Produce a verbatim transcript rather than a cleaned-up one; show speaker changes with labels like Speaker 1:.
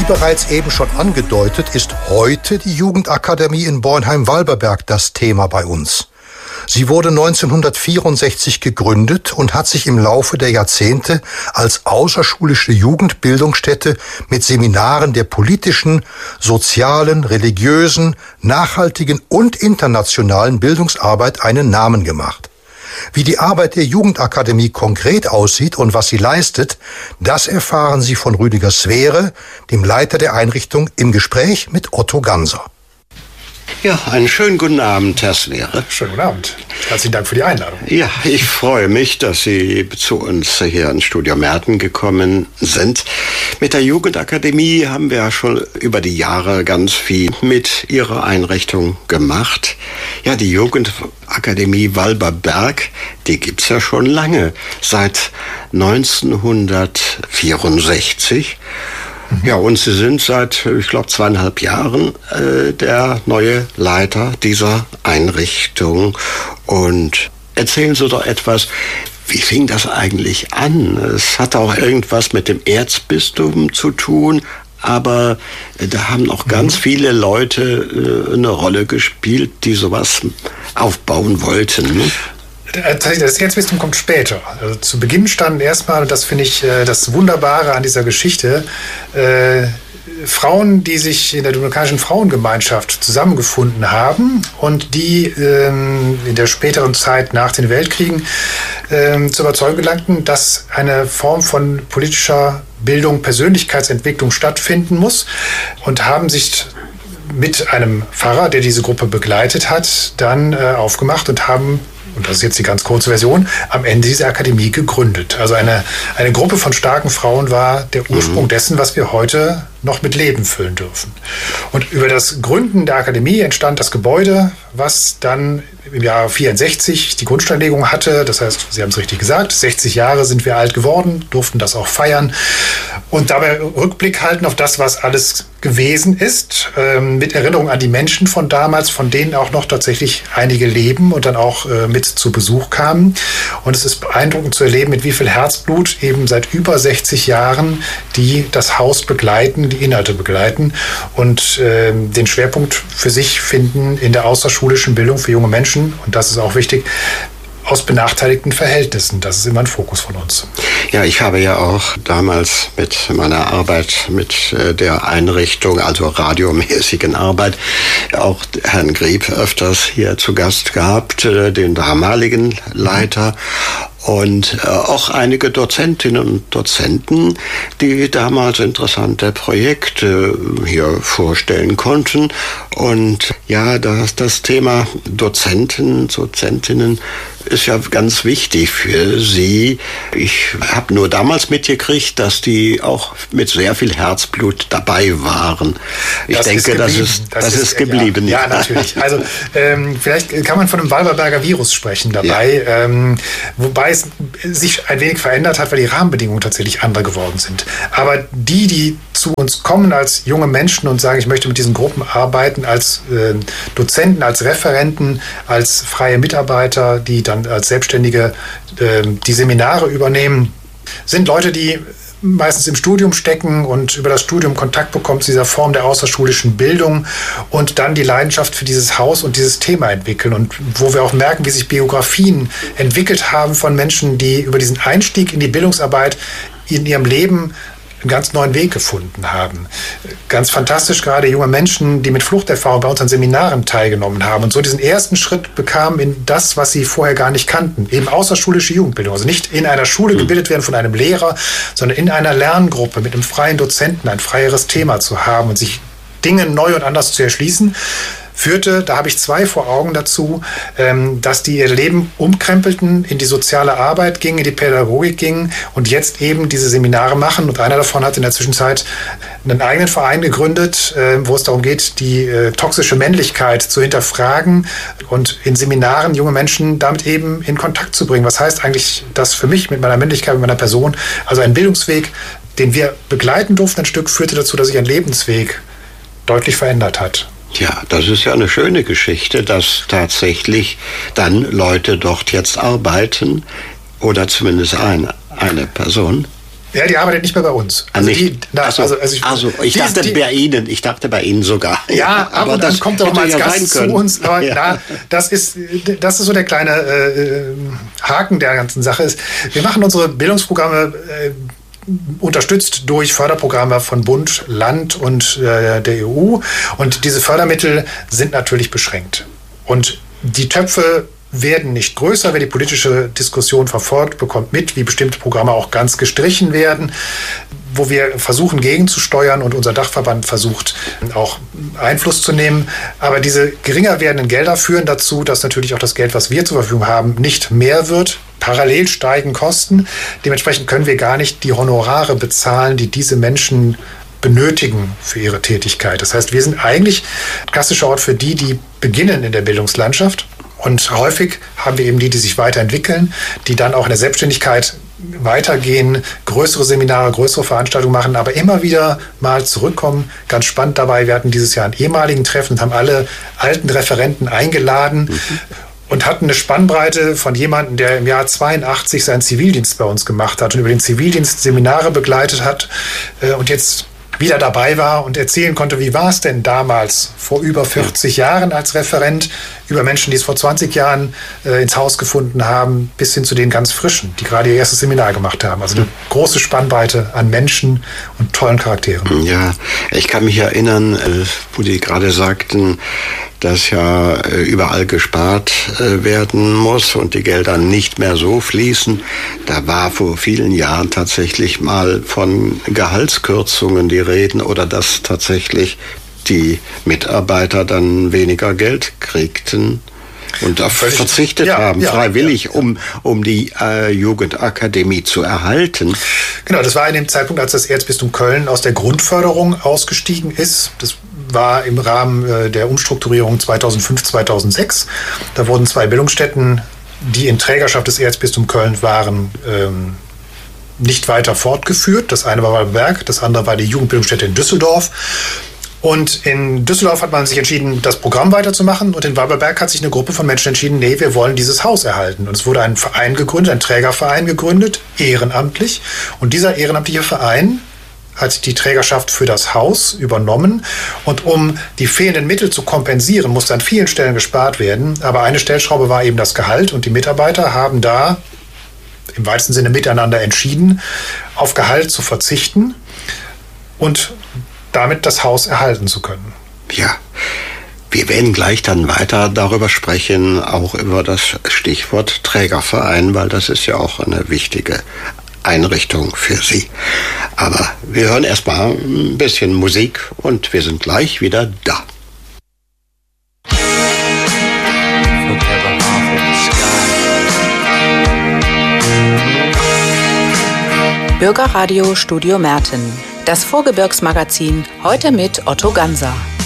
Speaker 1: bereits eben schon angedeutet, ist heute die Jugendakademie in Bornheim-Walberberg das Thema bei uns. Sie wurde neunzehnhundertvierundsechzig gegründet und hat sich im Laufe der Jahrzehnte als außerschulische Jugendbildungsstätte mit Seminaren der politischen, sozialen, religiösen, nachhaltigen und internationalen Bildungsarbeit einen Namen gemacht. Wie die Arbeit der Jugendakademie konkret aussieht und was sie leistet, das erfahren Sie von Rüdiger Swere, dem Leiter der Einrichtung, im Gespräch mit Otto Ganser.
Speaker 2: Ja, einen schönen guten Abend, Herr Swere.
Speaker 3: Schönen guten Abend. Herzlichen Dank für die Einladung.
Speaker 2: Ja, ich freue mich, dass Sie zu uns hier ins Studio Merten gekommen sind. Mit der Jugendakademie haben wir ja schon über die Jahre ganz viel mit Ihrer Einrichtung gemacht. Ja, die Jugendakademie Walberberg, die gibt's ja schon lange, seit neunzehnhundertvierundsechzig. Ja, und Sie sind seit, ich glaube, zweieinhalb Jahren äh, der neue Leiter dieser Einrichtung. Und erzählen Sie doch etwas, wie fing das eigentlich an? Es hat auch irgendwas mit dem Erzbistum zu tun, aber äh, da haben auch ganz viele Leute äh, eine Rolle gespielt, die sowas aufbauen wollten, ne?
Speaker 3: Das Erzbistum kommt später. Also zu Beginn standen erstmal, und das finde ich äh, das Wunderbare an dieser Geschichte, äh, Frauen, die sich in der dominikanischen Frauengemeinschaft zusammengefunden haben und die ähm, in der späteren Zeit nach den Weltkriegen ähm, zur Überzeugung gelangten, dass eine Form von politischer Bildung, Persönlichkeitsentwicklung stattfinden muss, und haben sich mit einem Pfarrer, der diese Gruppe begleitet hat, dann äh, aufgemacht und haben, und das ist jetzt die ganz kurze Version, am Ende diese Akademie gegründet. Also eine, eine Gruppe von starken Frauen war der Ursprung mhm. dessen, was wir heute noch mit Leben füllen dürfen. Und über das Gründen der Akademie entstand das Gebäude, was dann im Jahr vierundsechzig die Grundsteinlegung hatte. Das heißt, Sie haben es richtig gesagt, sechzig Jahre sind wir alt geworden, durften das auch feiern und dabei Rückblick halten auf das, was alles gewesen ist, ähm, mit Erinnerung an die Menschen von damals, von denen auch noch tatsächlich einige leben und dann auch äh, mit zu Besuch kamen. Und es ist beeindruckend zu erleben, mit wie viel Herzblut eben seit über sechzig Jahren die das Haus begleiten, die Inhalte begleiten und äh, den Schwerpunkt für sich finden in der außerschulischen Bildung für junge Menschen. Und das ist auch wichtig, aus benachteiligten Verhältnissen. Das ist immer ein Fokus von uns.
Speaker 2: Ja, ich habe ja auch damals mit meiner Arbeit mit der Einrichtung, also radiomäßigen Arbeit, auch Herrn Grieb öfters hier zu Gast gehabt, den damaligen Leiter. Und äh, auch einige Dozentinnen und Dozenten, die damals interessante Projekte hier vorstellen konnten. Und ja, das, das Thema Dozenten, Dozentinnen ist ja ganz wichtig für Sie. Ich habe nur damals mitgekriegt, dass die auch mit sehr viel Herzblut dabei waren. Ich
Speaker 3: das
Speaker 2: denke,
Speaker 3: ist
Speaker 2: das ist, das, das ist, ist geblieben.
Speaker 3: Ja, ja, natürlich. Also ähm, vielleicht kann man von einem Walberberger Virus sprechen dabei, ja. ähm, wobei es sich ein wenig verändert hat, weil die Rahmenbedingungen tatsächlich andere geworden sind. Aber die, die zu uns kommen als junge Menschen und sagen, ich möchte mit diesen Gruppen arbeiten, als äh, Dozenten, als Referenten, als freie Mitarbeiter, die dann als Selbstständige äh, die Seminare übernehmen, sind Leute, die meistens im Studium stecken und über das Studium Kontakt bekommen zu dieser Form der außerschulischen Bildung und dann die Leidenschaft für dieses Haus und dieses Thema entwickeln. Und wo wir auch merken, wie sich Biografien entwickelt haben von Menschen, die über diesen Einstieg in die Bildungsarbeit in ihrem Leben einen ganz neuen Weg gefunden haben. Ganz fantastisch, gerade junge Menschen, die mit Fluchterfahrung bei unseren Seminaren teilgenommen haben und so diesen ersten Schritt bekamen in das, was sie vorher gar nicht kannten. Eben außerschulische Jugendbildung. Also nicht in einer Schule gebildet werden von einem Lehrer, sondern in einer Lerngruppe mit einem freien Dozenten ein freieres Thema zu haben und sich Dinge neu und anders zu erschließen, führte, da habe ich zwei vor Augen dazu, ähm, dass die ihr Leben umkrempelten, in die soziale Arbeit gingen, in die Pädagogik gingen und jetzt eben diese Seminare machen. Und einer davon hat in der Zwischenzeit einen eigenen Verein gegründet, äh, wo es darum geht, die äh, toxische Männlichkeit zu hinterfragen und in Seminaren junge Menschen damit eben in Kontakt zu bringen. Was heißt eigentlich das für mich mit meiner Männlichkeit, mit meiner Person? Also ein Bildungsweg, den wir begleiten durften, ein Stück, führte dazu, dass sich ein Lebensweg deutlich verändert hat.
Speaker 2: Ja, das ist ja eine schöne Geschichte, dass tatsächlich dann Leute dort jetzt arbeiten oder zumindest eine, eine Person.
Speaker 3: Ja, die arbeitet nicht mehr bei uns.
Speaker 2: Also,
Speaker 3: also, die, na,
Speaker 2: also,
Speaker 3: also, also ich,
Speaker 2: also ich
Speaker 3: die,
Speaker 2: dachte
Speaker 3: die,
Speaker 2: bei Ihnen, ich dachte bei Ihnen sogar.
Speaker 3: Ja, aber dann das kommt er auch mal als ja Gast zu uns. Aber ja. na, das ist, das ist so der kleine äh, Haken der ganzen Sache. Ist, wir machen unsere Bildungsprogramme äh, unterstützt durch Förderprogramme von Bund, Land und äh, der E U. Und diese Fördermittel sind natürlich beschränkt. Und die Töpfe werden nicht größer. Wer die politische Diskussion verfolgt, bekommt mit, wie bestimmte Programme auch ganz gestrichen werden, wo wir versuchen gegenzusteuern und unser Dachverband versucht auch Einfluss zu nehmen. Aber diese geringer werdenden Gelder führen dazu, dass natürlich auch das Geld, was wir zur Verfügung haben, nicht mehr wird. Parallel steigen Kosten. Dementsprechend können wir gar nicht die Honorare bezahlen, die diese Menschen benötigen für ihre Tätigkeit. Das heißt, wir sind eigentlich ein klassischer Ort für die, die beginnen in der Bildungslandschaft. Und häufig haben wir eben die, die sich weiterentwickeln, die dann auch in der Selbstständigkeit weitergehen, größere Seminare, größere Veranstaltungen machen, aber immer wieder mal zurückkommen. Ganz spannend dabei, wir hatten dieses Jahr einen ehemaligen Treffen und haben alle alten Referenten eingeladen mhm. und hatten eine Spannbreite von jemandem, der im Jahr zweiundachtzig seinen Zivildienst bei uns gemacht hat und über den Zivildienst Seminare begleitet hat und jetzt wieder dabei war und erzählen konnte, wie war es denn damals, vor über vierzig Jahren als Referent, über Menschen, die es vor zwanzig Jahren äh, ins Haus gefunden haben, bis hin zu den ganz Frischen, die gerade ihr erstes Seminar gemacht haben. Also eine große Spannbreite an Menschen und tollen Charakteren.
Speaker 2: Ja, ich kann mich erinnern, äh, wo die gerade sagten, dass ja äh, überall gespart äh, werden muss und die Gelder nicht mehr so fließen. Da war vor vielen Jahren tatsächlich mal von Gehaltskürzungen die Reden oder dass tatsächlich die Mitarbeiter dann weniger Geld kriegten und auf Völlig, verzichtet ja, haben, ja, freiwillig, ja, ja. um um die äh, Jugendakademie zu erhalten.
Speaker 3: Genau, das war in dem Zeitpunkt, als das Erzbistum Köln aus der Grundförderung ausgestiegen ist. Das war im Rahmen äh, der Umstrukturierung zweitausendfünf, zweitausendsechs. Da wurden zwei Bildungsstätten, die in Trägerschaft des Erzbistums Köln waren, ähm, nicht weiter fortgeführt. Das eine war Walberg, das andere war die Jugendbildungsstätte in Düsseldorf. Und in Düsseldorf hat man sich entschieden, das Programm weiterzumachen. Und in Walberberg hat sich eine Gruppe von Menschen entschieden, nee, wir wollen dieses Haus erhalten. Und es wurde ein Verein gegründet, ein Trägerverein gegründet, ehrenamtlich. Und dieser ehrenamtliche Verein hat die Trägerschaft für das Haus übernommen. Und um die fehlenden Mittel zu kompensieren, musste an vielen Stellen gespart werden. Aber eine Stellschraube war eben das Gehalt. Und die Mitarbeiter haben da im weitesten Sinne miteinander entschieden, auf Gehalt zu verzichten und damit das Haus erhalten zu können.
Speaker 2: Ja, wir werden gleich dann weiter darüber sprechen, auch über das Stichwort Trägerverein, weil das ist ja auch eine wichtige Einrichtung für Sie. Aber wir hören erstmal ein bisschen Musik und wir sind gleich wieder da.
Speaker 4: Bürgerradio Studio Merten. Das Vorgebirgsmagazin, heute mit Otto Ganser.